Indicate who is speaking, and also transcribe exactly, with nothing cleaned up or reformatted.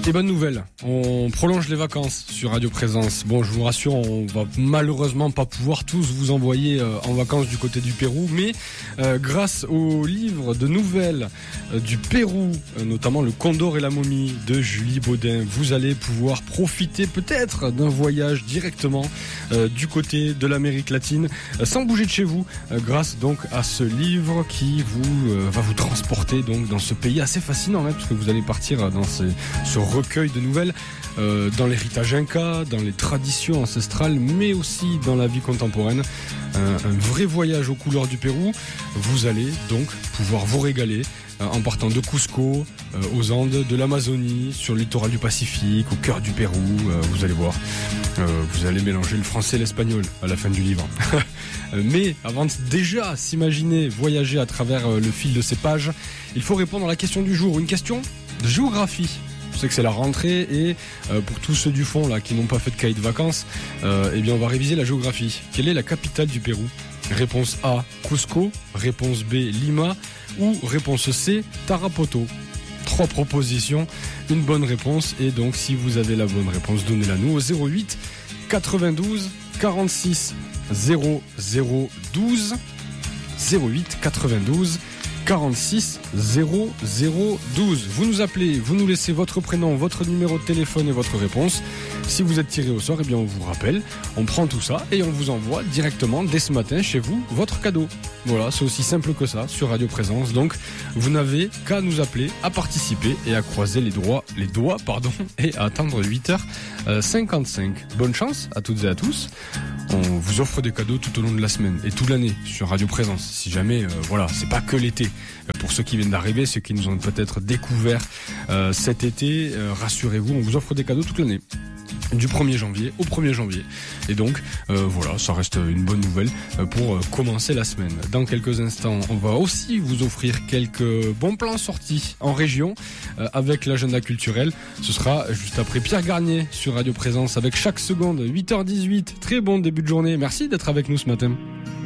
Speaker 1: Et bonne nouvelle, on prolonge les vacances sur Radio Présence. Bon, je vous rassure, on va malheureusement pas pouvoir tous vous envoyer euh, en vacances du côté du Pérou, mais euh, grâce au livre de nouvelles euh, du Pérou, euh, notamment Le Condor et la momie de Julie Baudin, vous allez pouvoir profiter peut-être d'un voyage directement euh, du côté de l'Amérique latine, euh, sans bouger de chez vous, euh, grâce donc à ce livre qui vous euh, va vous transporter donc dans ce pays assez fascinant, hein, parce que vous allez partir dans ces, ce recueil de nouvelles euh, dans l'héritage inca, dans les traditions ancestrales, mais aussi dans la vie contemporaine. Euh, un vrai voyage aux couleurs du Pérou. Vous allez donc pouvoir vous régaler euh, en partant de Cusco, euh, aux Andes, de l'Amazonie, sur le littoral du Pacifique, au cœur du Pérou. Euh, vous allez voir, euh, vous allez mélanger le français et l'espagnol à la fin du livre. Mais avant de déjà s'imaginer voyager à travers euh, le fil de ces pages, il faut répondre à la question du jour, une question de géographie. Je sais que c'est la rentrée et euh, pour tous ceux du fond là qui n'ont pas fait de cahier de vacances, euh, eh bien on va réviser la géographie. Quelle est la capitale du Pérou ? Réponse A, Cusco. Réponse B, Lima. Ou réponse C, Tarapoto. Trois propositions, une bonne réponse. Et donc si vous avez la bonne réponse, donnez-la nous au zéro huit quatre-vingt-douze quarante-six zéro zéro douze. zéro huit quatre-vingt-douze quarante-six zéro zéro douze. Vous nous appelez, vous nous laissez votre prénom, votre numéro de téléphone et votre réponse. Si vous êtes tiré au sort, eh bien on vous rappelle, on prend tout ça et on vous envoie directement dès ce matin chez vous votre cadeau. Voilà, c'est aussi simple que ça sur Radio Présence. Donc vous n'avez qu'à nous appeler, à participer et à croiser les doigts, les doigts pardon, et à attendre huit heures cinquante-cinq. Bonne chance à toutes et à tous. On vous offre des cadeaux tout au long de la semaine et toute l'année sur Radio Présence. Si jamais, euh, voilà, c'est pas que l'été. Pour ceux qui viennent d'arriver, ceux qui nous ont peut-être découvert euh, cet été, euh, rassurez-vous, on vous offre des cadeaux toute l'année. Du premier janvier au premier janvier. Et donc, euh, voilà, ça reste une bonne nouvelle pour commencer la semaine. Dans quelques instants, on va aussi vous offrir quelques bons plans sortis en région euh, avec l'agenda culturel. Ce sera juste après Pierre Garnier sur Radio Présence avec Chaque Seconde, huit heures dix-huit. Très bon début de journée. Merci d'être avec nous ce matin.